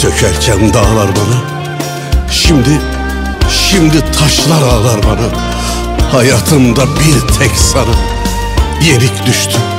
sökerken dağlar bana, şimdi taşlar ağlar bana. Hayatımda bir tek sana yenik düştüm.